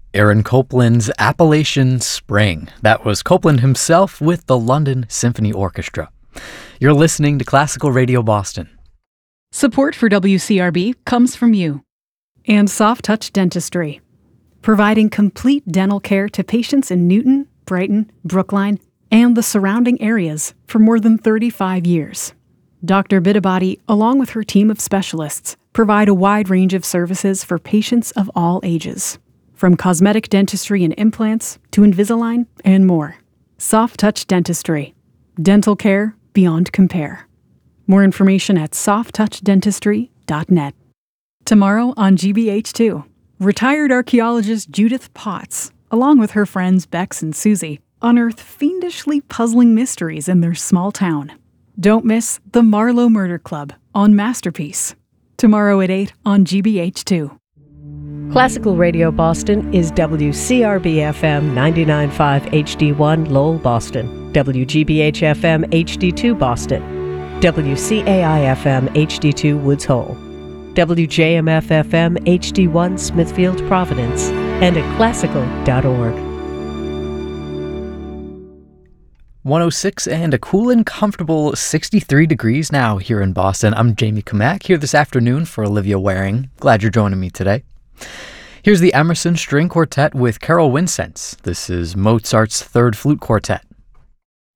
Aaron Copland's Appalachian Spring. That was Copland himself with the London Symphony Orchestra. You're listening to Classical Radio Boston. Support for WCRB comes from you and Soft Touch Dentistry, providing complete dental care to patients in Newton, Brighton, Brookline, and the surrounding areas for more than 35 years. Dr. Bitabati, along with her team of specialists, provide a wide range of services for patients of all ages, from cosmetic dentistry and implants to Invisalign and more. Soft Touch Dentistry. Dental care beyond compare. More information at softtouchdentistry.net. Tomorrow on GBH2, retired archaeologist Judith Potts, along with her friends Bex and Susie, unearth fiendishly puzzling mysteries in their small town. Don't miss The Marlowe Murder Club on Masterpiece. Tomorrow at 8 on GBH2. Classical Radio Boston is WCRB-FM 99.5 HD1 Lowell, Boston, WGBH-FM HD2 Boston, WCAI-FM HD2 Woods Hole, WJMF-FM HD1 Smithfield, Providence, and at classical.org. 106 and a cool and comfortable 63 degrees now here in Boston. I'm Jamie Kamak here this afternoon for Olivia Waring. Glad you're joining me today. Here's the Emerson String Quartet with Carol Winsence. This is Mozart's Third Flute Quartet.